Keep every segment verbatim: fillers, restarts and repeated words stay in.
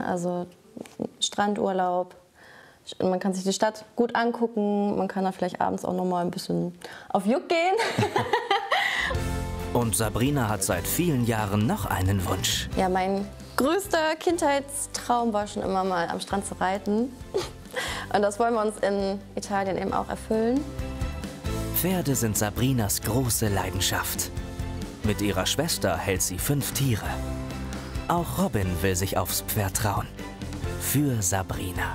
also Strandurlaub. Man kann sich die Stadt gut angucken, man kann da vielleicht abends auch noch mal ein bisschen auf Juk gehen. Und Sabrina hat seit vielen Jahren noch einen Wunsch. Ja, mein größter Kindheitstraum war schon immer mal am Strand zu reiten. Und das wollen wir uns in Italien eben auch erfüllen. Pferde sind Sabrinas große Leidenschaft. Mit ihrer Schwester hält sie fünf Tiere. Auch Robin will sich aufs Pferd trauen. Für Sabrina.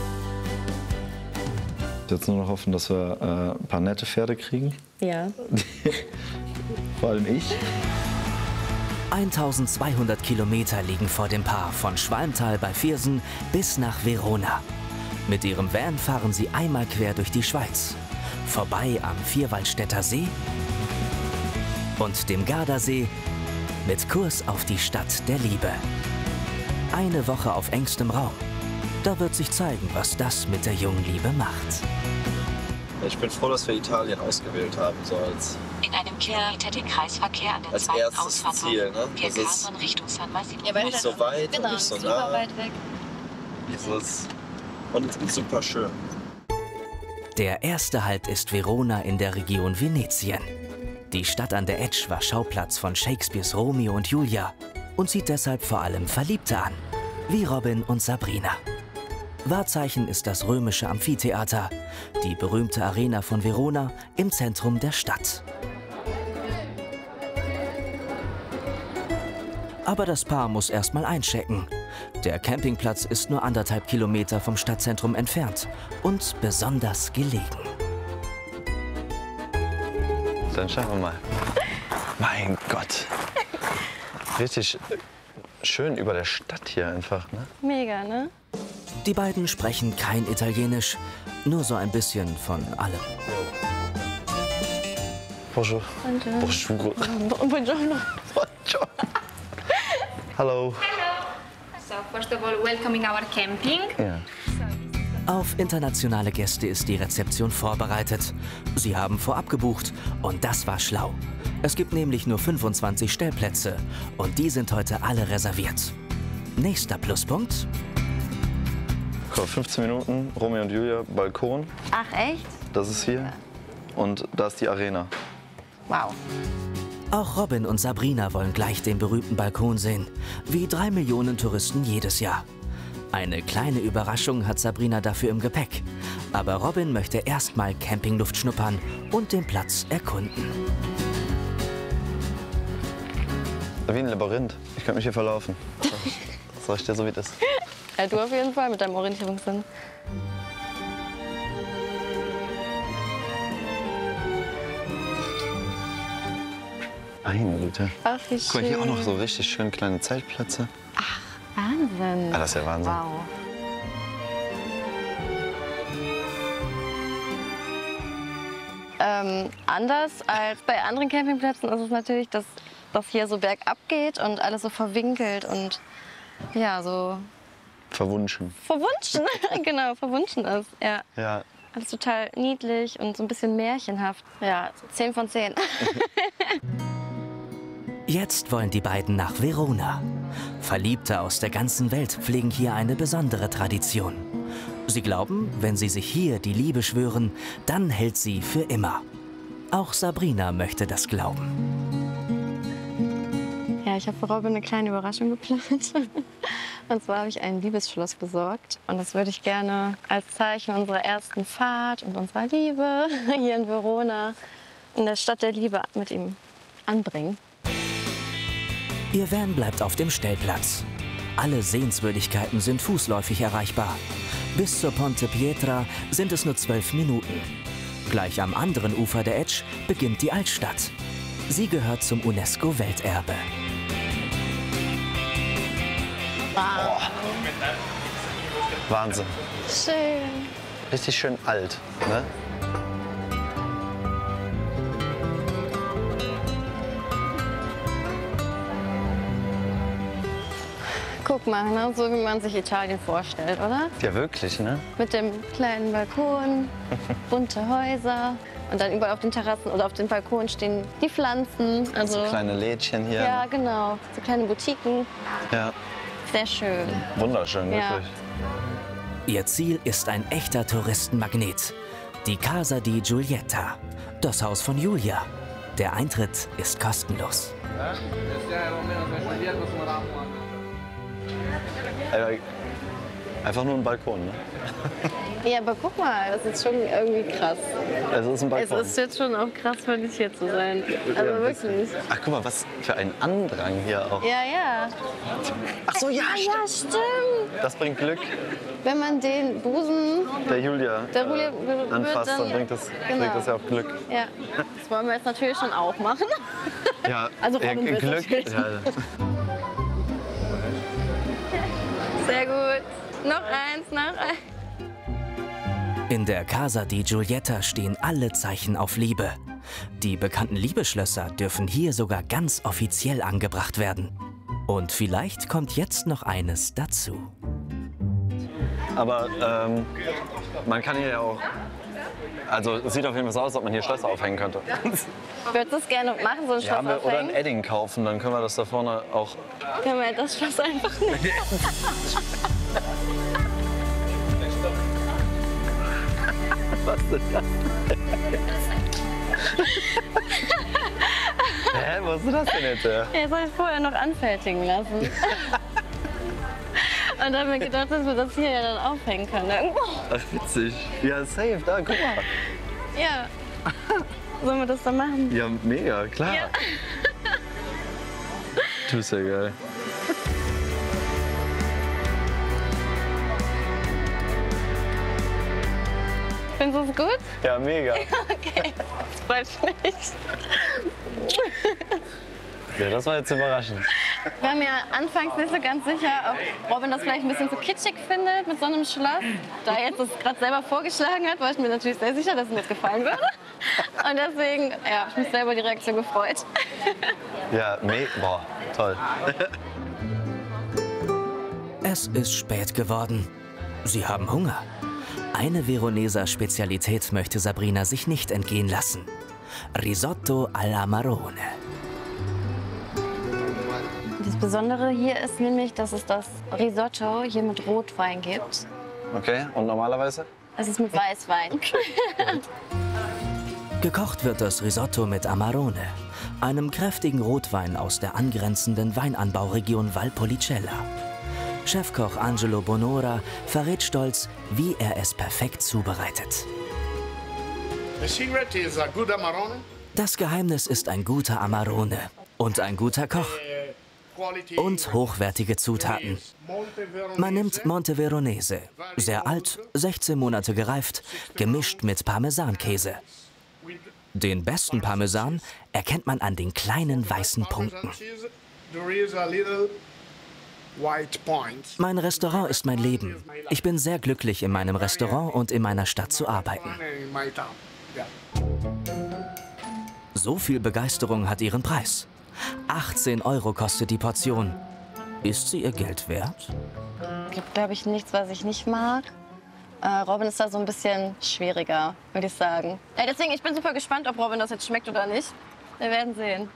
Jetzt nur noch hoffen, dass wir äh, ein paar nette Pferde kriegen. Ja. Vor allem ich. eintausendzweihundert Kilometer liegen vor dem Paar von Schwalmtal bei Viersen bis nach Verona. Mit ihrem Van fahren sie einmal quer durch die Schweiz. Vorbei am Vierwaldstätter See und dem Gardasee mit Kurs auf die Stadt der Liebe. Eine Woche auf engstem Raum. Da wird sich zeigen, was das mit der jungen Liebe macht. Ich bin froh, dass wir Italien ausgewählt haben, so als, In einem Kilometer den Kreisverkehr an der als zweiten erstes Ausfahrt. Ziel. Ne? Wir Das ist kamen in Richtung San Martino. Ja, weil nicht das- so weit genau, und nicht so super nah. weit weg. Dieses, und es ist super schön. Der erste Halt ist Verona in der Region Venetien. Die Stadt an der Etsch war Schauplatz von Shakespeares Romeo und Julia und zieht deshalb vor allem Verliebte an, wie Robin und Sabrina. Wahrzeichen ist das römische Amphitheater, die berühmte Arena von Verona im Zentrum der Stadt. Aber das Paar muss erst mal einchecken. Der Campingplatz ist nur anderthalb Kilometer vom Stadtzentrum entfernt und besonders gelegen. Dann schauen wir mal. Mein Gott. Richtig schön über der Stadt hier einfach, ne? Mega, ne? Die beiden sprechen kein Italienisch, nur so ein bisschen von allem. Bonjour. Buongiorno. Bonjour. Buongiorno. Bonjour. Hallo. So, first of all, welcoming our camping. Ja. Auf internationale Gäste ist die Rezeption vorbereitet. Sie haben vorab gebucht und das war schlau. Es gibt nämlich nur fünfundzwanzig Stellplätze und die sind heute alle reserviert. Nächster Pluspunkt: Guck, fünfzehn Minuten, Romeo und Julia, Balkon. Ach, echt? Das ist hier. Und da ist die Arena. Wow. Auch Robin und Sabrina wollen gleich den berühmten Balkon sehen, wie drei Millionen Touristen jedes Jahr. Eine kleine Überraschung hat Sabrina dafür im Gepäck. Aber Robin möchte erst mal Campingluft schnuppern und den Platz erkunden. Wie ein Labyrinth. Ich könnte mich hier verlaufen. Das reicht dir so, wie das. Ja, du auf jeden Fall mit deinem Orientierungssinn. Meine Güte. Ach, wie schön. Guck mal, hier auch noch so richtig schön kleine Zeltplätze. Wahnsinn. Ah, das ist ja Wahnsinn. Wow. Ähm, anders als bei anderen Campingplätzen ist es natürlich, dass das hier so bergab geht und alles so verwinkelt und ja, so Verwunschen. verwunschen. Genau, verwunschen ist. Ja. Ja. Alles total niedlich und so ein bisschen märchenhaft. Ja, zehn von zehn. Jetzt wollen die beiden nach Verona. Verliebte aus der ganzen Welt pflegen hier eine besondere Tradition. Sie glauben, wenn sie sich hier die Liebe schwören, dann hält sie für immer. Auch Sabrina möchte das glauben. Ja, ich habe für Robin eine kleine Überraschung geplant. Und zwar habe ich ein Liebesschloss besorgt. Und das würde ich gerne als Zeichen unserer ersten Fahrt und unserer Liebe hier in Verona, in der Stadt der Liebe, mit ihm anbringen. Ihr Van bleibt auf dem Stellplatz. Alle Sehenswürdigkeiten sind fußläufig erreichbar. Bis zur Ponte Pietra sind es nur zwölf Minuten. Gleich am anderen Ufer der Etsch beginnt die Altstadt. Sie gehört zum UNESCO-Welterbe. Wow. Wahnsinn. Schön. Richtig schön alt, ne? Guck mal, ne? So wie man sich Italien vorstellt, oder? Ja, wirklich, ne? Mit dem kleinen Balkon, bunte Häuser und dann überall auf den Terrassen oder auf den Balkonen stehen die Pflanzen. Also, So kleine Lädchen hier. ja, genau. So kleine Boutiquen. Ja. sehr schön. Wunderschön, Ja. wirklich. Ihr Ziel ist ein echter Touristenmagnet. Die Casa di Giulietta, das Haus von Julia. Der Eintritt ist kostenlos. Aber einfach nur ein Balkon, ne? Ja, aber guck mal, das ist schon irgendwie krass. Es ist ein Es Balkon. ist jetzt schon auch krass, für dich hier zu sein. Also wirklich. Ach, guck mal, was für ein Andrang hier auch. Ja, ja. Ach so, ja, Ah, stimmt. ja, stimmt. Das bringt Glück. Wenn man den Busen Der Julia, der Julia äh, berührt, anfasst, dann dann- bringt das, genau. bringt das ja auch Glück. Ja, das wollen wir jetzt natürlich schon auch machen. Ja, Also ja, Robin will Glück. natürlich. Ja, Sehr gut. Noch eins, noch eins. In der Casa di Giulietta stehen alle Zeichen auf Liebe. Die bekannten Liebesschlösser dürfen hier sogar ganz offiziell angebracht werden. Und vielleicht kommt jetzt noch eines dazu. aber ähm, man kann hier ja auch. Also, es sieht auf jeden Fall so aus, als ob man hier Schlösser aufhängen könnte. Würdest du es gerne machen, so ein Ja, Schloss wir- oder ein aufhängen? Edding kaufen, dann können wir das da vorne auch. Können wir das Schloss einfach nehmen? Was denn das? Hä, wo hast du das denn jetzt her? Ja, soll ich vorher noch anfertigen lassen. Und dann haben wir gedacht, dass wir das hier ja dann aufhängen können. Irgendwo. Ach, witzig. Ja, safe, da, guck mal. Ja. Sollen wir das dann machen? Ja, mega, klar. Ja. Du bist ja geil. Findest du es gut? Ja, mega. Okay. Das freut mich. Ja, das war jetzt überraschend. Ich war mir anfangs nicht so ganz sicher, ob Robin das vielleicht ein bisschen zu kitschig findet mit so einem Schloss. Da er jetzt das gerade selber vorgeschlagen hat, war ich mir natürlich sehr sicher, dass ihm das gefallen würde. Und deswegen ja, habe ich mich selber die Reaktion gefreut. Ja, me boah, toll. Es ist spät geworden. Sie haben Hunger. Eine Veroneser Spezialität möchte Sabrina sich nicht entgehen lassen. Risotto alla Marone. Das Besondere hier ist nämlich, dass es das Risotto hier mit Rotwein gibt. Okay, und normalerweise? Es ist mit Weißwein. Gekocht wird das Risotto mit Amarone, einem kräftigen Rotwein aus der angrenzenden Weinanbauregion Valpolicella. Chefkoch Angelo Bonora verrät stolz, wie er es perfekt zubereitet. The secret is a good Amarone. Das Geheimnis ist ein guter Amarone und ein guter Koch Quality und hochwertige Zutaten. Man nimmt Monte Veronese, sehr alt, sechzehn Monate gereift, gemischt mit Parmesankäse. Den besten Parmesan erkennt man an den kleinen weißen Punkten. There is a little white point. Mein Restaurant ist mein Leben. Ich bin sehr glücklich, in meinem Restaurant und in meiner Stadt zu arbeiten. In my town. Yeah. So viel Begeisterung hat ihren Preis. achtzehn Euro kostet die Portion. Ist sie ihr Geld wert? Es gibt, glaube ich, nichts, was ich nicht mag. Äh, Robin ist da so ein bisschen schwieriger, würde ich sagen. Ja, deswegen, ich bin super gespannt, ob Robin das jetzt schmeckt oder nicht. Wir werden sehen.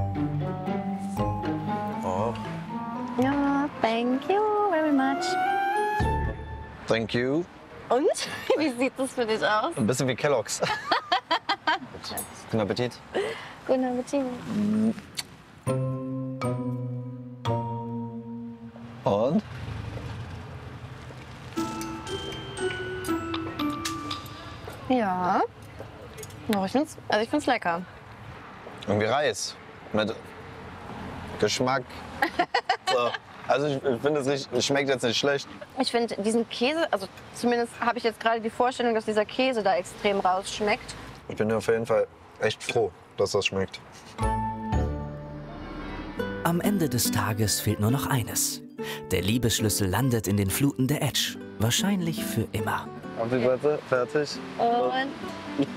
Oh, Ja, thank you very much. thank you. Und? Wie sieht das für dich aus? Ein bisschen wie Kellogg's. Guten Appetit. Guten Appetit. Und? Ja. Doch, ich find's, also ich find's lecker. Irgendwie Reis. Mit Geschmack. So. Also ich, ich finde, es nicht- es schmeckt jetzt nicht schlecht. Ich finde diesen Käse, also zumindest habe ich jetzt gerade die Vorstellung, dass dieser Käse da extrem rausschmeckt. Ich bin auf jeden Fall echt froh, dass das schmeckt. Am Ende des Tages fehlt nur noch eines. Der Liebesschlüssel landet in den Fluten der Etsch. Wahrscheinlich für immer. Auf die Platte, fertig. Und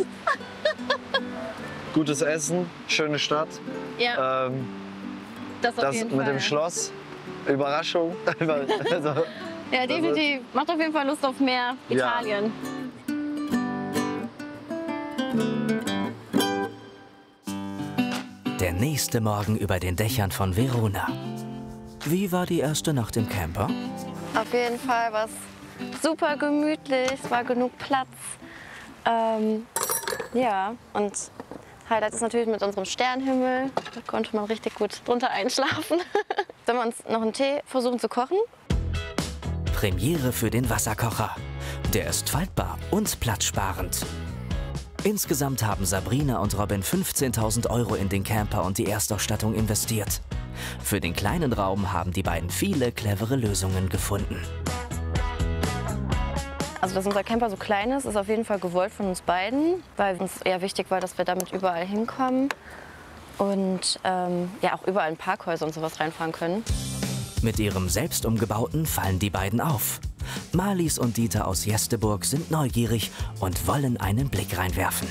Gutes Essen, schöne Stadt. ja, Ähm, das auf das jeden mit Fall. dem Schloss, Überraschung. Also, Ja, definitiv. Macht auf jeden Fall Lust auf mehr Ja. Italien. Der nächste Morgen über den Dächern von Verona. Wie war die erste Nacht im Camper? Auf jeden Fall war es super gemütlich, es war genug Platz. Ähm, ja, und Highlight ist natürlich mit unserem Sternenhimmel. Da konnte man richtig gut drunter einschlafen. Sollen wir uns noch einen Tee versuchen zu kochen? Premiere für den Wasserkocher. Der ist faltbar und platzsparend. Insgesamt haben Sabrina und Robin fünfzehntausend Euro in den Camper und die Erstausstattung investiert. Für den kleinen Raum haben die beiden viele clevere Lösungen gefunden. Also, dass unser Camper so klein ist, ist auf jeden Fall gewollt von uns beiden, weil uns eher wichtig war, dass wir damit überall hinkommen und ähm, ja auch überall in Parkhäuser und sowas reinfahren können. Mit ihrem selbst umgebauten fallen die beiden auf. Marlies und Dieter aus Jesteburg sind neugierig und wollen einen Blick reinwerfen.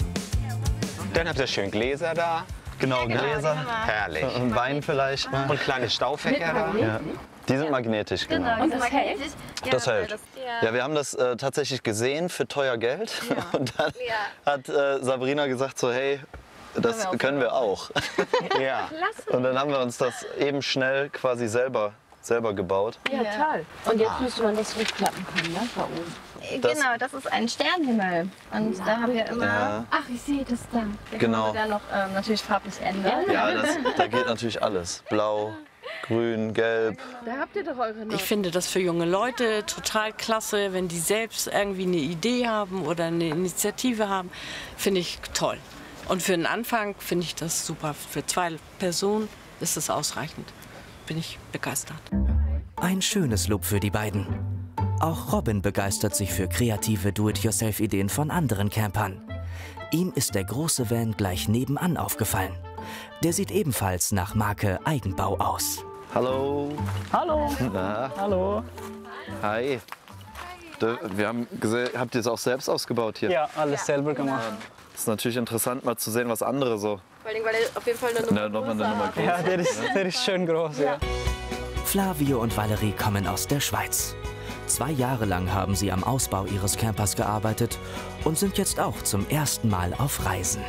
Dann habt ihr schön Gläser da. Genau, Gläser. Herrlich. Und Wein vielleicht mal. Und kleine Staufächer da. Ja. Die sind magnetisch, genau. Und das hält? Das hält. Ja, wir haben das äh, tatsächlich gesehen für teuer Geld. Und dann hat äh, Sabrina gesagt so, hey, das können wir auch. Ja. Und dann haben wir uns das eben schnell quasi selber, selber gebaut. Ja, toll. Und jetzt müsste man das hochklappen können, ne, da oben. Das- Genau, das ist ein Sternenhimmel. Und da haben wir immer, Ja, Ach, ich sehe das da. genau. dann noch ähm, natürlich farblich ändern. Ja, das, da geht natürlich alles. Blau, grün, gelb. Da habt ihr doch eure Ich finde das für junge Leute total klasse, wenn die selbst irgendwie eine Idee haben oder eine Initiative haben, finde ich toll. Und für den Anfang finde ich das super. Für zwei Personen ist das ausreichend. Bin ich begeistert. Ein schönes Lob für die beiden. Auch Robin begeistert sich für kreative Do-it-yourself-Ideen von anderen Campern. Ihm ist der große Van gleich nebenan aufgefallen. Der sieht ebenfalls nach Marke Eigenbau aus. Hallo. Hallo. Na, Hallo. hi. Du, wir haben gesehen, habt ihr es auch selbst ausgebaut hier? Ja, alles selber gemacht. Das ist natürlich interessant, mal zu sehen, was andere so. Vor allem, weil er auf jeden Fall eine Nummer Na, noch mal eine Nummer größer. Ja, der ist, der ist schön groß, ja. Flavio und Valerie kommen aus der Schweiz. Zwei Jahre lang haben sie am Ausbau ihres Campers gearbeitet und sind jetzt auch zum ersten Mal auf Reisen.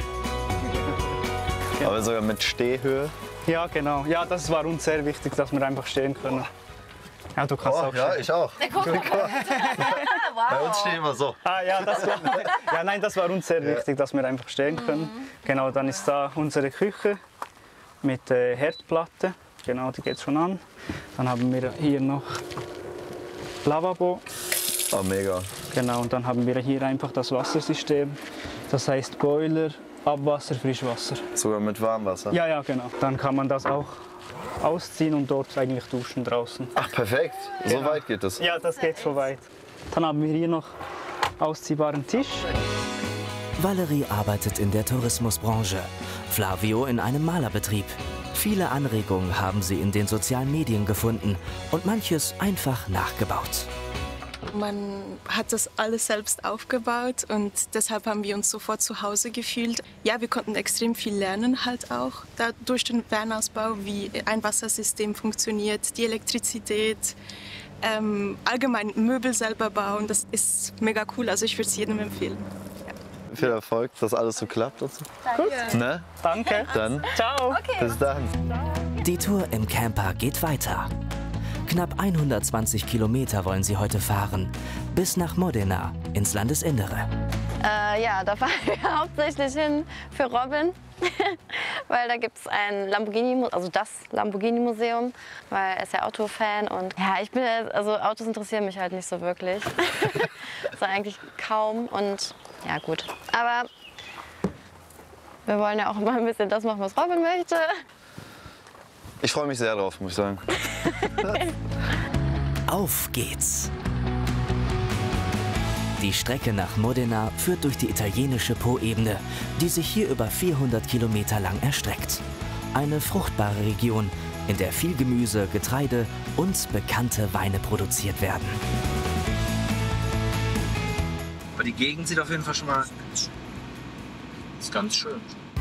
Aber sogar mit Stehhöhe. Ja, genau. Ja, das war uns sehr wichtig, dass wir einfach stehen können. Ja, du kannst auch ja, stehen. ich auch. Bei uns stehen wir so. Ah, ja, das war, ja, nein, das war uns sehr wichtig, dass wir einfach stehen können. Genau, dann ist da unsere Küche mit äh, Herdplatte. Genau, die geht schon an. Dann haben wir hier noch Lavabo. Oh, mega. Genau, und dann haben wir hier einfach das Wassersystem. Das heißt Boiler, Abwasser, Frischwasser. Sogar mit Warmwasser. Ja, ja, genau. Dann kann man das auch ausziehen und dort eigentlich duschen draußen. Ach, perfekt. So Genau. weit geht es. Ja, das geht so weit. Dann haben wir hier noch ausziehbaren Tisch. Valerie arbeitet in der Tourismusbranche, Flavio in einem Malerbetrieb. Viele Anregungen haben sie in den sozialen Medien gefunden und manches einfach nachgebaut. Man hat das alles selbst aufgebaut und deshalb haben wir uns sofort zu Hause gefühlt. Ja, wir konnten extrem viel lernen halt auch da durch den Van-Ausbau, wie ein Wassersystem funktioniert, die Elektrizität, ähm, allgemein Möbel selber bauen. Das ist mega cool, also ich würde es jedem empfehlen. Viel Erfolg, dass alles so klappt und so. Gut. Ne? Danke. Dann Ciao. bis dann. Die Tour im Camper geht weiter. Knapp hundertzwanzig Kilometer wollen sie heute fahren, bis nach Modena ins Landesinnere. Äh, ja, da fahren wir hauptsächlich hin für Robin, weil da gibt es ein Lamborghini, also das Lamborghini-Museum, weil er ist ja Autofan und ja, ich bin, also Autos interessieren mich halt nicht so wirklich, also eigentlich kaum und ja gut, aber wir wollen ja auch immer ein bisschen das machen, was Robin möchte. Ich freue mich sehr drauf, muss ich sagen. Auf geht's! Die Strecke nach Modena führt durch die italienische Poebene, die sich hier über vierhundert Kilometer lang erstreckt. Eine fruchtbare Region, in der viel Gemüse, Getreide und bekannte Weine produziert werden. Aber die Gegend sieht auf jeden Fall schon mal ist ganz schön.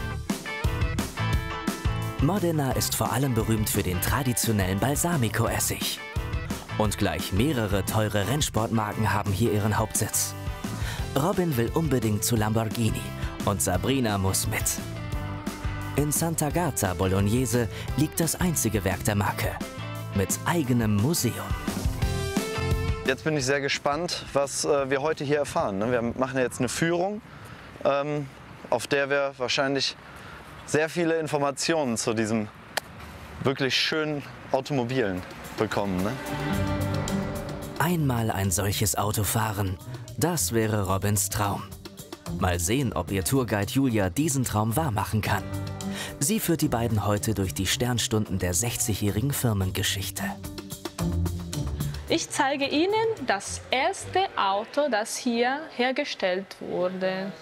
Modena ist vor allem berühmt für den traditionellen Balsamico-Essig. Und gleich mehrere teure Rennsportmarken haben hier ihren Hauptsitz. Robin will unbedingt zu Lamborghini und Sabrina muss mit. In Sant'Agata Bolognese liegt das einzige Werk der Marke. mit eigenem Museum. Jetzt bin ich sehr gespannt, was äh, wir heute hier erfahren. Ne? Wir machen jetzt eine Führung, ähm, auf der wir wahrscheinlich sehr viele Informationen zu diesem wirklich schönen Automobilen bekommen. Ne? Einmal ein solches Auto fahren, das wäre Robins Traum. Mal sehen, ob ihr Tourguide Julia diesen Traum wahrmachen kann. Sie führt die beiden heute durch die Sternstunden der sechzigjährigen Firmengeschichte. Ich zeige Ihnen das erste Auto, das hier hergestellt wurde.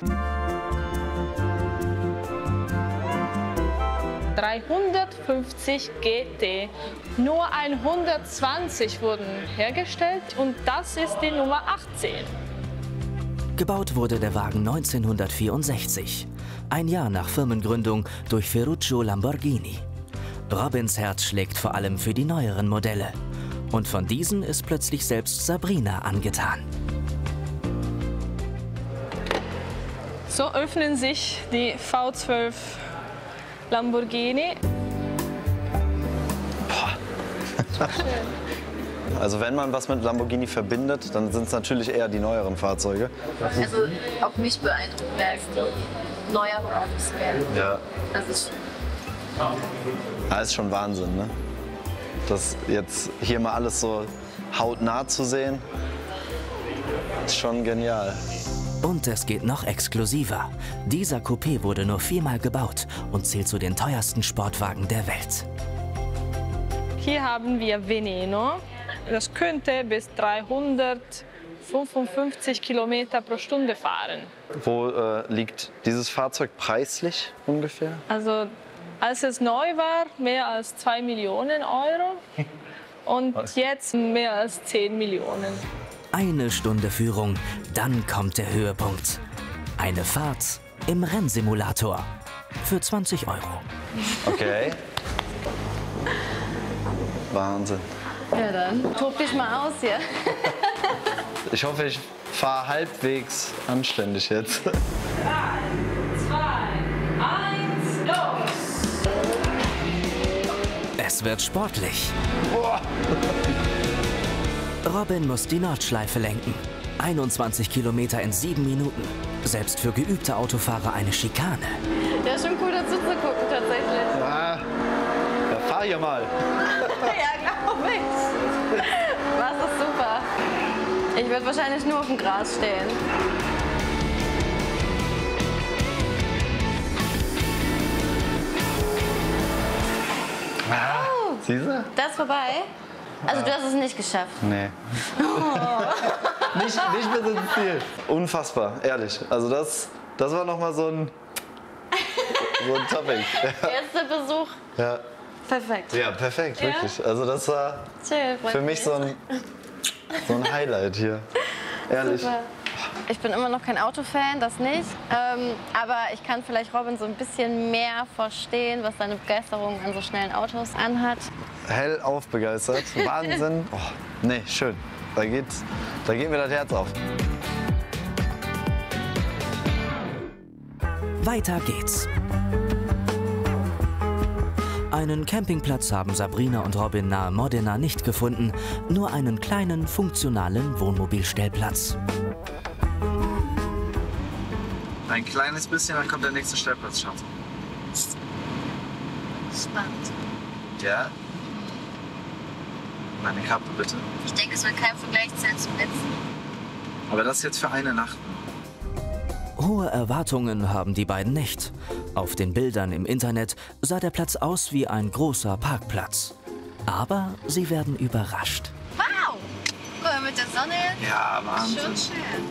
dreihundertfünfzig G T. Nur hundertzwanzig wurden hergestellt und das ist die Nummer achtzehn. Gebaut wurde der Wagen neunzehnhundertvierundsechzig, ein Jahr nach Firmengründung durch Ferruccio Lamborghini. Robins Herz schlägt vor allem für die neueren Modelle. Und von diesen ist plötzlich selbst Sabrina angetan. So öffnen sich die V zwölf Lamborghini. Also wenn man was mit Lamborghini verbindet, dann sind es natürlich eher die neueren Fahrzeuge. Also auch mich beeindruckt mehr als die neueren Autos werden. Ja. Das ist Das ist schon Wahnsinn, ne? Das jetzt hier mal alles so hautnah zu sehen, ist schon genial. Und es geht noch exklusiver. Dieser Coupé wurde nur viermal gebaut und zählt zu den teuersten Sportwagen der Welt. Hier haben wir Veneno. Das könnte bis dreihundertfünfundfünfzig Kilometer pro Stunde fahren. Wo äh, liegt dieses Fahrzeug preislich ungefähr? Also als es neu war, mehr als zwei Millionen Euro und jetzt mehr als zehn Millionen. Eine Stunde Führung, dann kommt der Höhepunkt. Eine Fahrt im Rennsimulator für zwanzig Euro. Okay. Wahnsinn. Ja dann, tob dich mal aus hier. Ich hoffe, ich fahre halbwegs anständig jetzt. drei, zwei, eins, los! Es wird sportlich. Boah. Robin muss die Nordschleife lenken. einundzwanzig Kilometer in sieben Minuten. Selbst für geübte Autofahrer eine Schikane. Ja, schon cool dazu zu gucken tatsächlich. Ah, ja, fahr hier mal. Ja, glaube ich. Was ist super. Ich würde wahrscheinlich nur auf dem Gras stehen. Ah, oh, siehst du? das ist vorbei? Also du hast es nicht geschafft? Nee. Oh. nicht, nicht bis ins Ziel. Unfassbar, ehrlich. Also das, das war nochmal so ein, so ein Topic. Erster Besuch. Ja. Perfekt. Ja, perfekt, Ja? wirklich. Also das war Chill, freut für mich so ein, so ein Highlight hier. Ehrlich. Super. Ich bin immer noch kein Autofan, das nicht. Ähm, aber ich kann vielleicht Robin so ein bisschen mehr verstehen, was seine Begeisterung an so schnellen Autos anhat. Hellauf begeistert. Wahnsinn. Oh, nee, schön. Da, geht's, da geht mir das Herz auf. Weiter geht's. Einen Campingplatz haben Sabrina und Robin nahe Modena nicht gefunden, nur einen kleinen, funktionalen Wohnmobilstellplatz. Ein kleines bisschen, dann kommt der nächste Stellplatz, Schatz. spannend. Ja? Meine Kappe, bitte. Ich denke, es wird kein Vergleich sein zum letzten. Aber das jetzt für eine Nacht. Hohe Erwartungen haben die beiden nicht. Auf den Bildern im Internet sah der Platz aus wie ein großer Parkplatz. Aber sie werden überrascht. Wow! Guck mal, mit der Sonne jetzt. Ja, Wahnsinn. Schon schön.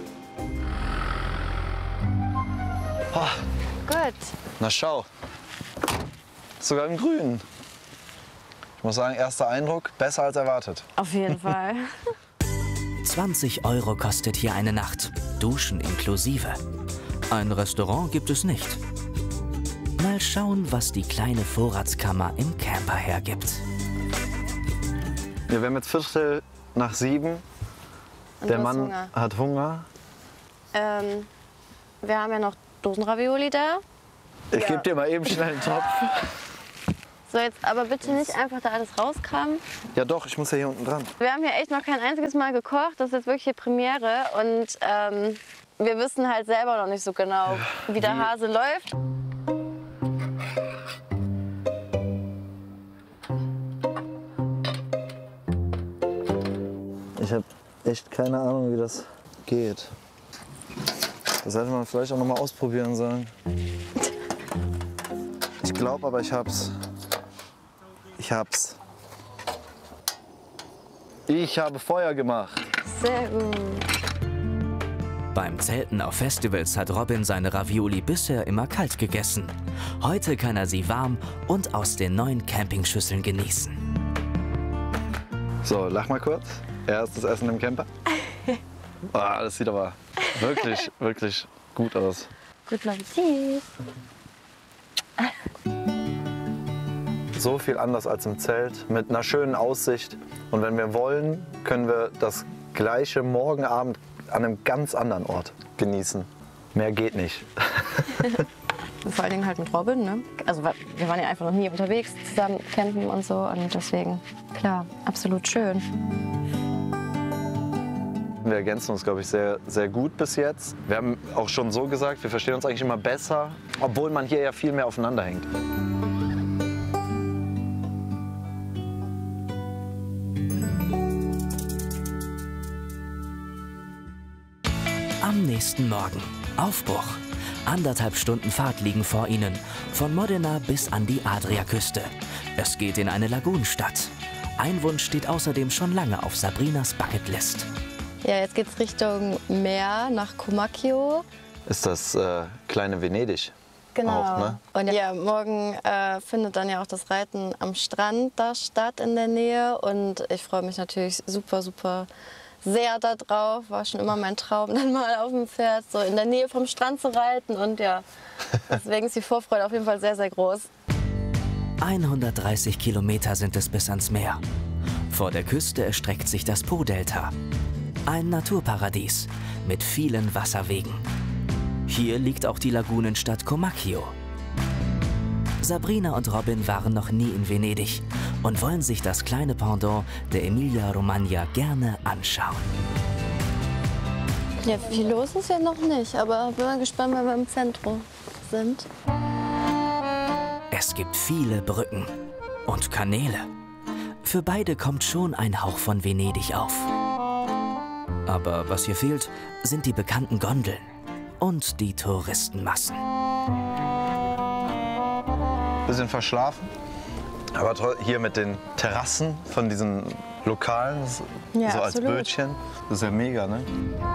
Oh. Gut. Na schau. Sogar im Grün. Ich muss sagen, erster Eindruck, besser als erwartet. Auf jeden Fall. zwanzig Euro kostet hier eine Nacht. Duschen inklusive. Ein Restaurant gibt es nicht. Mal schauen, was die kleine Vorratskammer im Camper hergibt. Ja, wir haben jetzt Viertel nach sieben. Und Der du hast Mann Hunger. hat Hunger. Ähm, wir haben ja noch Dosenravioli da. Ich Ja. gebe dir mal eben schnell einen Topf. So, jetzt aber bitte nicht einfach da alles rauskramen. Ja doch, ich muss ja hier unten dran. Wir haben hier echt noch kein einziges Mal gekocht. Das ist jetzt wirklich die Premiere. Und ähm, wir wissen halt selber noch nicht so genau, wie der Hase läuft. Ich habe echt keine Ahnung, wie das geht. Das hätte man vielleicht auch noch mal ausprobieren sollen. Ich glaube aber, ich hab's. Ich hab's. Ich habe Feuer gemacht. Sehr gut. Beim Zelten auf Festivals hat Robin seine Ravioli bisher immer kalt gegessen. Heute kann er sie warm und aus den neuen Campingschüsseln genießen. So, lach mal kurz. Erstes Essen im Camper. Oh, das sieht aber wirklich, wirklich gut aus. Guten Appetit. So viel anders als im Zelt, mit einer schönen Aussicht. Und wenn wir wollen, können wir das gleiche morgen Abend an einem ganz anderen Ort genießen. Mehr geht nicht. Vor allen Dingen halt mit Robin, ne? Also wir waren ja einfach noch nie unterwegs, zusammen campen und so. Und deswegen, klar, absolut schön. Wir ergänzen uns, glaube ich, sehr, sehr gut bis jetzt. Wir haben auch schon so gesagt, wir verstehen uns eigentlich immer besser, obwohl man hier ja viel mehr aufeinander hängt. Am nächsten Morgen. Aufbruch. Anderthalb Stunden Fahrt liegen vor ihnen. Von Modena bis an die Adriaküste. Es geht in eine Lagunenstadt. Ein Wunsch steht außerdem schon lange auf Sabrinas Bucketlist. Ja, jetzt geht's Richtung Meer, nach Comacchio. Ist das äh, kleine Venedig? Genau. Auch, ne? Und ja, morgen äh, findet dann ja auch das Reiten am Strand da statt in der Nähe. Und ich freue mich natürlich super, super sehr da drauf. War schon immer mein Traum, dann mal auf dem Pferd so in der Nähe vom Strand zu reiten. Und ja, deswegen ist die Vorfreude auf jeden Fall sehr, sehr groß. hundertdreißig Kilometer sind es bis ans Meer. Vor der Küste erstreckt sich das Po-Delta. Ein Naturparadies mit vielen Wasserwegen. Hier liegt auch die Lagunenstadt Comacchio. Sabrina und Robin waren noch nie in Venedig und wollen sich das kleine Pendant der Emilia-Romagna gerne anschauen. Ja, viel los ist ja noch nicht, aber bin mal gespannt, wenn wir im Zentrum sind. Es gibt viele Brücken und Kanäle. Für beide kommt schon ein Hauch von Venedig auf. Aber was hier fehlt, sind die bekannten Gondeln und die Touristenmassen. Bisschen verschlafen, aber hier mit den Terrassen von diesen Lokalen, Ja, so als absolut. Bötchen, das ist ja mega, ne?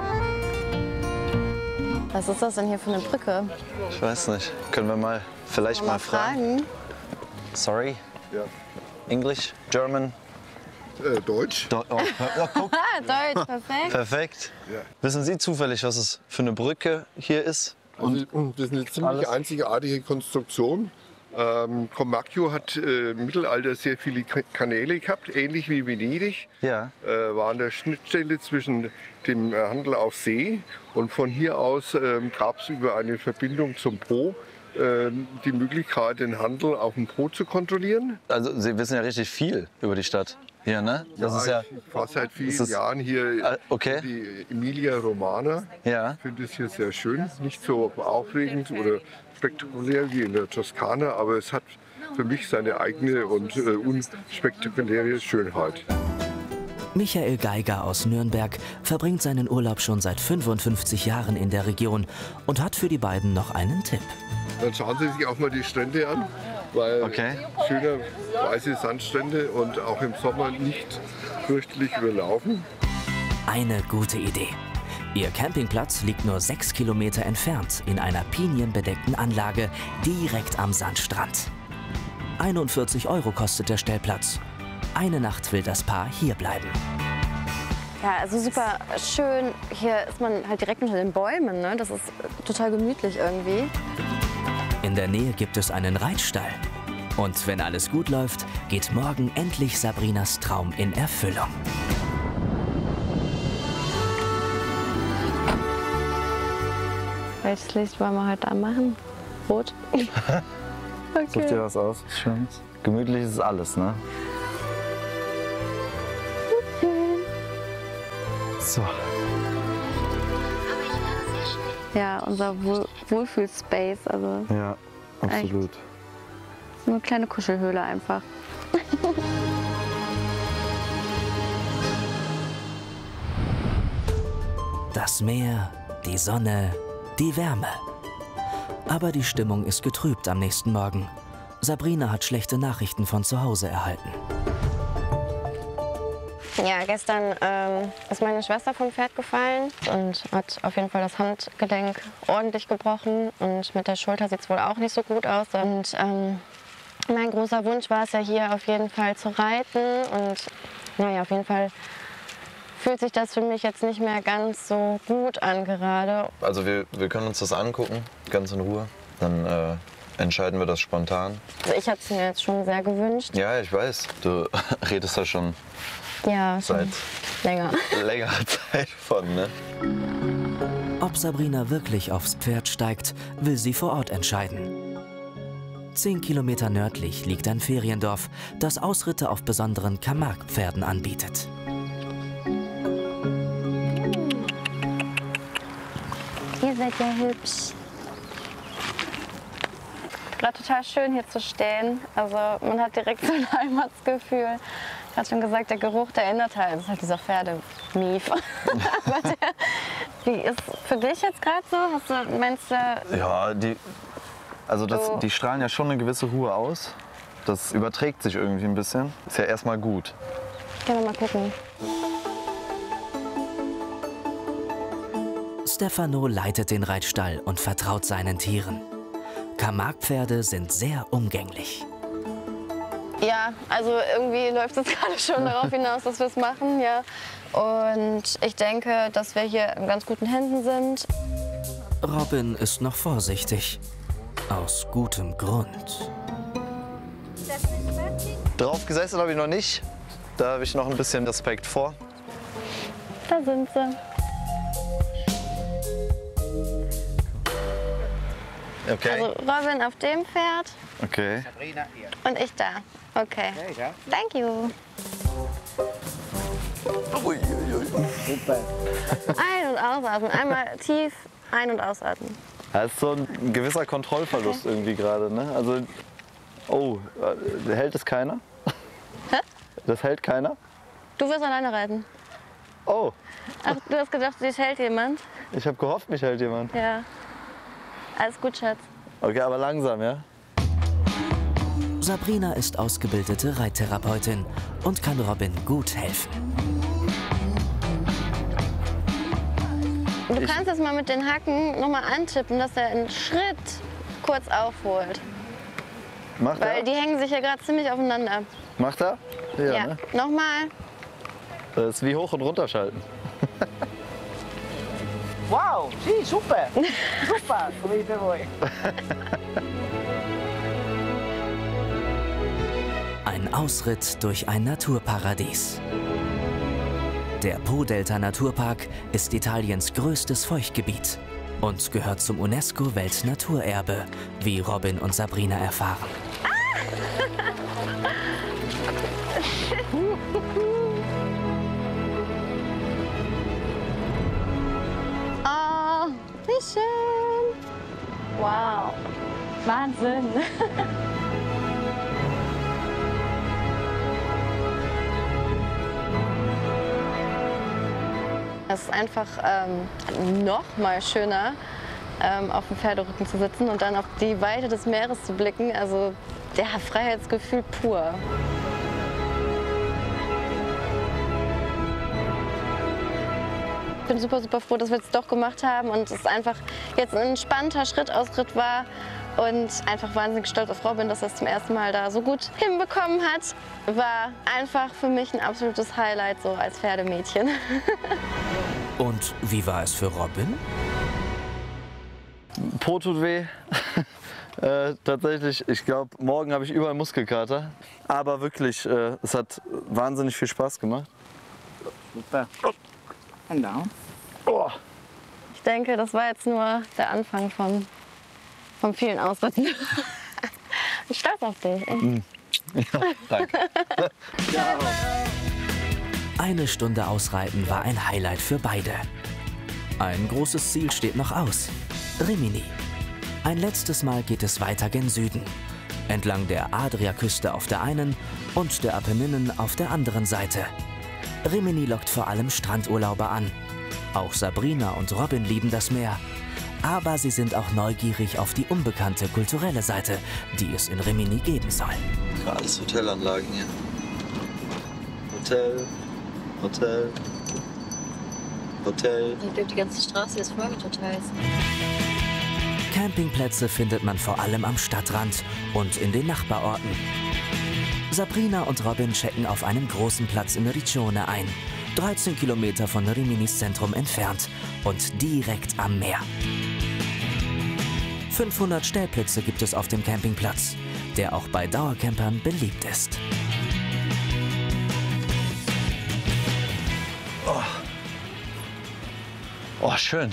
Was ist das denn hier für eine Brücke? Ich weiß nicht, können wir mal vielleicht Mal mal fragen? fragen. Sorry? Ja. English? German? Äh, Deutsch. Do oh, oh, guck. Ah, Deutsch, perfekt. Perfekt. Ja. Wissen Sie zufällig, was es für eine Brücke hier ist? Also, das ist eine ziemlich alles? einzigartige Konstruktion. Ähm, Comacchio hat äh, im Mittelalter sehr viele Ka- Kanäle gehabt, ähnlich wie Venedig. Ja. Äh, war an der Schnittstelle zwischen dem äh, Handel auf See und von hier aus ähm, gab es über eine Verbindung zum Po ähm, die Möglichkeit, den Handel auf dem Po zu kontrollieren. Also Sie wissen ja richtig viel über die Stadt hier, ne? Das ist ja, ich, ich war seit vielen ist das- Jahren hier Ah, okay. die Emilia Romagna. Ja. Ich finde es hier sehr schön, nicht so aufregend oder spektakulär wie in der Toskana, aber es hat für mich seine eigene und äh, unspektakuläre Schönheit. Michael Geiger aus Nürnberg verbringt seinen Urlaub schon seit fünfundfünfzig Jahren in der Region und hat für die beiden noch einen Tipp. Dann schauen Sie sich auch mal die Strände an, weil Okay. schöne weiße Sandstrände und auch im Sommer nicht fürchterlich überlaufen. Eine gute Idee. Ihr Campingplatz liegt nur sechs Kilometer entfernt in einer pinienbedeckten Anlage direkt am Sandstrand. einundvierzig Euro kostet der Stellplatz. Eine Nacht will das Paar hier bleiben. Ja, also super schön. Hier ist man halt direkt unter den Bäumen, ne? Das ist total gemütlich irgendwie. In der Nähe gibt es einen Reitstall. Und wenn alles gut läuft, geht morgen endlich Sabrinas Traum in Erfüllung. Welches Licht wollen wir heute anmachen? Rot? Such dir was aus, Schönes. Gemütlich ist alles, ne? So. Ja, unser Wohl Wohlfühlspace. Also Ja, absolut. Echt. Nur eine kleine Kuschelhöhle einfach. Das Meer, die Sonne, die Wärme. Aber die Stimmung ist getrübt am nächsten Morgen. Sabrina hat schlechte Nachrichten von zu Hause erhalten. Ja, gestern ähm, ist meine Schwester vom Pferd gefallen und hat auf jeden Fall das Handgelenk ordentlich gebrochen. Und mit der Schulter sieht es wohl auch nicht so gut aus. Und ähm, mein großer Wunsch war es ja hier auf jeden Fall zu reiten. Und naja, auf jeden Fall fühlt sich das für mich jetzt nicht mehr ganz so gut an gerade. Also wir, wir können uns das angucken, ganz in Ruhe. Dann äh, entscheiden wir das spontan. Also ich hatte es mir jetzt schon sehr gewünscht. Ja, ich weiß. Du redest da schon Ja, seit länger. längerer Zeit von, ne? Ob Sabrina wirklich aufs Pferd steigt, will sie vor Ort entscheiden. Zehn Kilometer nördlich liegt ein Feriendorf, das Ausritte auf besonderen Camargue-Pferden anbietet. Ihr seid ja hübsch. Gerade total schön hier zu stehen. Also man hat direkt so ein Heimatsgefühl. Ich hatte schon gesagt, der Geruch, der erinnert halt. Das ist halt dieser Pferdemief. Aber der, wie ist für dich jetzt gerade so? Hast du, meinst du? Ja, die, also das, so die strahlen ja schon eine gewisse Ruhe aus. Das überträgt sich irgendwie ein bisschen. Ist ja erstmal gut. Können wir mal gucken. Stefano leitet den Reitstall und vertraut seinen Tieren. Camargue-Pferde sind sehr umgänglich. Ja, also irgendwie läuft es gerade schon darauf hinaus, dass wir es machen, ja. Und ich denke, dass wir hier in ganz guten Händen sind. Robin ist noch vorsichtig. Aus gutem Grund. Drauf gesessen habe ich noch nicht. Da habe ich noch ein bisschen Respekt vor. Da sind sie. Okay. Also Robin auf dem Pferd. Okay. Und ich da. Okay. Thank you. Super. Ein- und ausatmen. Einmal tief ein- und ausatmen. Das ist so ein gewisser Kontrollverlust Okay. irgendwie gerade, ne? Also, oh, äh, hält es keiner? Hä? Das hält keiner? Du wirst alleine reiten. Oh. Ach, du hast gedacht, dich hält jemand? Ich habe gehofft, mich hält jemand. Ja. Alles gut, Schatz. Okay, aber langsam, ja? Sabrina ist ausgebildete Reittherapeutin und kann Robin gut helfen. Du kannst jetzt mal mit den Hacken noch mal antippen, dass er einen Schritt kurz aufholt. Macht Weil er? die hängen sich ja gerade ziemlich aufeinander. Macht er? Ja. Ja. Ne? Nochmal. Das ist wie hoch und runter schalten. Wow, sì, super! Super, come dite voi. Ein Ausritt durch ein Naturparadies. Der Po-Delta Naturpark ist Italiens größtes Feuchtgebiet und gehört zum UNESCO-Weltnaturerbe, wie Robin und Sabrina erfahren. Oh, wie schön. Wow. Wahnsinn. Es ist einfach ähm, noch mal schöner, ähm, auf dem Pferderücken zu sitzen und dann auf die Weite des Meeres zu blicken. Also der Freiheitsgefühl pur. Ich bin super, super froh, dass wir es doch gemacht haben und es einfach jetzt ein entspannter Schrittausritt war. Und einfach wahnsinnig stolz auf Robin, dass er es zum ersten Mal da so gut hinbekommen hat. War einfach für mich ein absolutes Highlight so als Pferdemädchen. Und wie war es für Robin? Po tut weh. äh, tatsächlich, ich glaube, morgen habe ich überall Muskelkater. Aber wirklich, äh, es hat wahnsinnig viel Spaß gemacht. Super. And down. Oh. Ich denke, das war jetzt nur der Anfang von, von vielen Ausritten. Ich bin stolz auf dich. Mm. Ja, danke. Eine Stunde Ausreiten war ein Highlight für beide. Ein großes Ziel steht noch aus: Rimini. Ein letztes Mal geht es weiter gen Süden, entlang der Adriaküste auf der einen und der Apenninen auf der anderen Seite. Rimini lockt vor allem Strandurlauber an. Auch Sabrina und Robin lieben das Meer. Aber sie sind auch neugierig auf die unbekannte kulturelle Seite, die es in Rimini geben soll. Alles Hotelanlagen hier. Hotel, Hotel, Hotel. Ich glaube, die ganze Straße ist voll mit Hotels. Campingplätze findet man vor allem am Stadtrand und in den Nachbarorten. Sabrina und Robin checken auf einem großen Platz in Riccione ein, dreizehn Kilometer von Riminis Zentrum entfernt und direkt am Meer. fünfhundert Stellplätze gibt es auf dem Campingplatz, der auch bei Dauercampern beliebt ist. Oh, oh schön.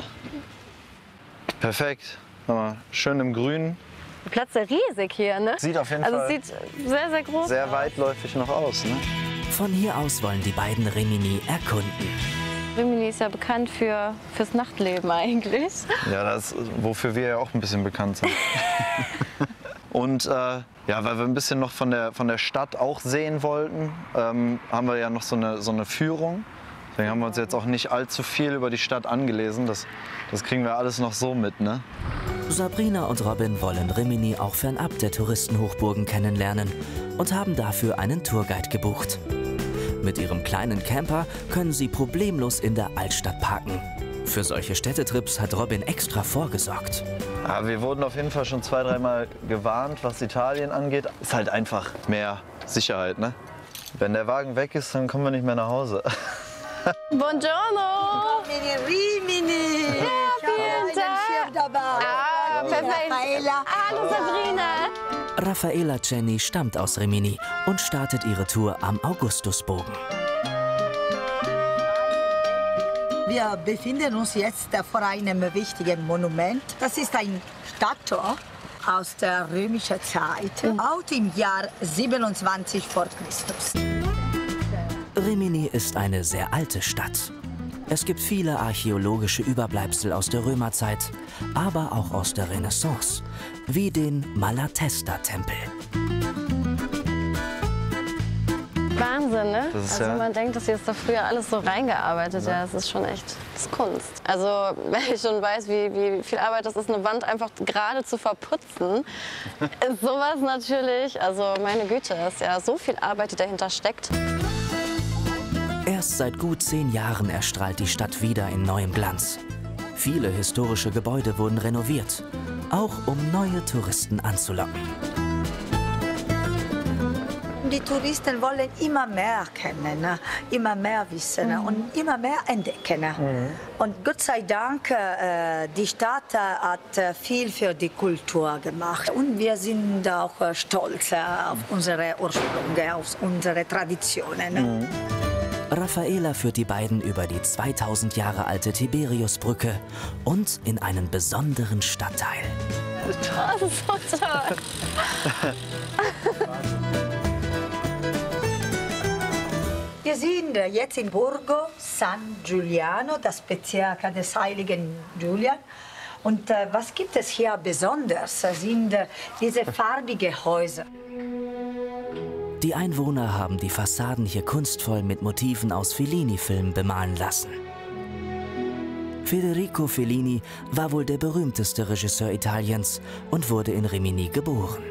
Perfekt. Schön im Grün. Der Platz ist riesig hier, ne? Sieht auf jeden also Fall es sieht sehr, sehr groß sehr aus. weitläufig noch aus. Ne? Von hier aus wollen die beiden Rimini erkunden. Rimini ist ja bekannt für, fürs Nachtleben eigentlich. Ja, das, wofür wir ja auch ein bisschen bekannt sind. Und äh, ja, weil wir ein bisschen noch von der, von der Stadt auch sehen wollten, ähm, haben wir ja noch so eine, so eine Führung. Deswegen haben wir uns jetzt auch nicht allzu viel über die Stadt angelesen. Das, das kriegen wir alles noch so mit, ne? Sabrina und Robin wollen Rimini auch fernab der Touristenhochburgen kennenlernen und haben dafür einen Tourguide gebucht. Mit ihrem kleinen Camper können sie problemlos in der Altstadt parken. Für solche Städtetrips hat Robin extra vorgesorgt. Ja, wir wurden auf jeden Fall schon zwei, dreimal gewarnt, was Italien angeht. Ist halt einfach mehr Sicherheit, ne? Wenn der Wagen weg ist, dann kommen wir nicht mehr nach Hause. Buongiorno! Rimini! Ja, vielen Dank! Dabei. Ah, perfekt! Raffaella. Hallo Sabrina! Raffaella Cenni stammt aus Rimini und startet ihre Tour am Augustusbogen. Wir befinden uns jetzt vor einem wichtigen Monument. Das ist ein Statue aus der römischen Zeit, mhm. out im Jahr siebenundzwanzig vor Christus. Rimini ist eine sehr alte Stadt. Es gibt viele archäologische Überbleibsel aus der Römerzeit, aber auch aus der Renaissance, wie den Malatesta-Tempel. Wahnsinn, ne? Das ist also ja man denkt, dass sie jetzt da früher alles so reingearbeitet. Ja, das ist schon echt, das ist Kunst. Also wenn ich schon weiß, wie, wie viel Arbeit das ist, eine Wand einfach gerade zu verputzen, ist sowas natürlich, also meine Güte, ist ja so viel Arbeit, die dahinter steckt. Erst seit gut zehn Jahren erstrahlt die Stadt wieder in neuem Glanz. Viele historische Gebäude wurden renoviert, auch um neue Touristen anzulocken. Die Touristen wollen immer mehr kennen, immer mehr wissen mhm. und immer mehr entdecken. Mhm. Und Gott sei Dank, äh, die Stadt hat viel für die Kultur gemacht. Und wir sind auch stolz auf unsere Ursprünge, auf unsere Traditionen. Mhm. Raffaella führt die beiden über die zweitausend Jahre alte Tiberiusbrücke und in einen besonderen Stadtteil. Das ist so toll. Wir sind jetzt in Borgo San Giuliano, das Bezirk des heiligen Julian. Und äh, was gibt es hier besonders, sind äh, diese farbigen Häuser. Die Einwohner haben die Fassaden hier kunstvoll mit Motiven aus Fellini-Filmen bemalen lassen. Federico Fellini war wohl der berühmteste Regisseur Italiens und wurde in Rimini geboren.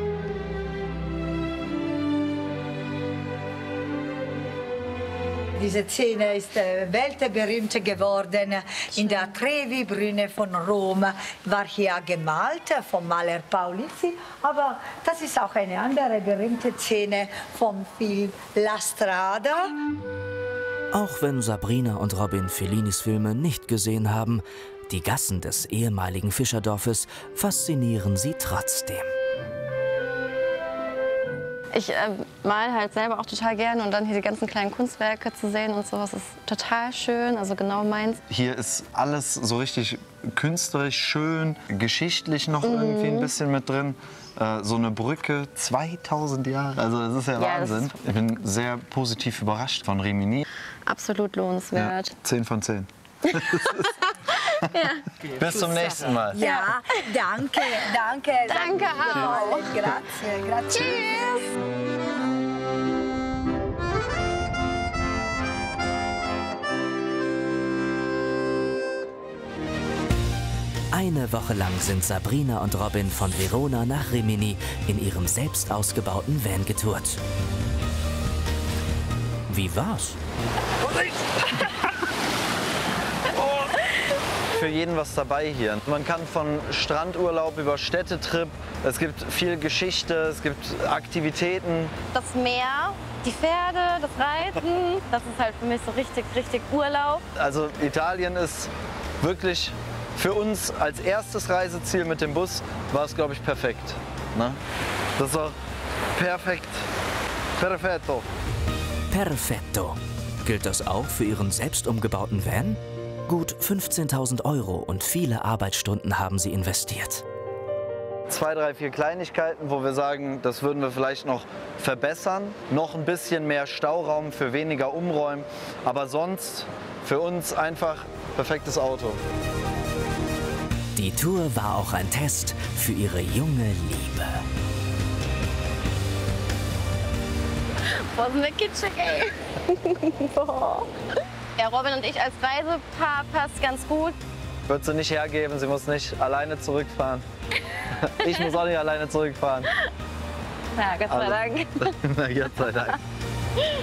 Diese Szene ist äh, weltberühmt geworden. In der Trevi-Brüne von Rom war hier gemalt vom Maler Paolizzi. Aber das ist auch eine andere berühmte Szene vom Film La Strada. Auch wenn Sabrina und Robin Fellinis Filme nicht gesehen haben, die Gassen des ehemaligen Fischerdorfes faszinieren sie trotzdem. Ich äh, mal halt selber auch total gerne und dann hier die ganzen kleinen Kunstwerke zu sehen und sowas ist total schön, also genau meins. Hier ist alles so richtig künstlerisch schön, geschichtlich noch mhm. irgendwie ein bisschen mit drin. Äh, so eine Brücke, zweitausend Jahre, also das ist ja, Ja, das Wahnsinn. ist- Ich bin sehr positiv überrascht von Rimini. Absolut lohnenswert. Ja, zehn von zehn. Ja. Bis zum nächsten Mal. Ja, danke, danke. Danke auch. Grazie, grazie. Eine Woche lang sind Sabrina und Robin von Verona nach Rimini in ihrem selbst ausgebauten Van getourt. Wie war's? Für jeden was dabei hier. Man kann von Strandurlaub über Städtetrip, es gibt viel Geschichte, es gibt Aktivitäten. Das Meer, die Pferde, das Reiten, das ist halt für mich so richtig, richtig Urlaub. Also Italien ist wirklich für uns als erstes Reiseziel mit dem Bus, war es, glaube ich, perfekt. Ne? Das ist auch perfekt. Perfetto. Perfetto. Gilt das auch für Ihren selbst umgebauten Van? Gut fünfzehntausend Euro und viele Arbeitsstunden haben Sie investiert. Zwei, drei, vier Kleinigkeiten, wo wir sagen, das würden wir vielleicht noch verbessern. Noch ein bisschen mehr Stauraum für weniger Umräumen. Aber sonst für uns einfach perfektes Auto. Die Tour war auch ein Test für Ihre junge Liebe. Boah, sind wir kitschig, ey. Boah. Ja, Robin und ich als Reisepaar passt ganz gut. Wird sie nicht hergeben, sie muss nicht alleine zurückfahren. Ich muss auch nicht alleine zurückfahren. Ja, Gott sei Also, Dank. Na, Gott sei Dank.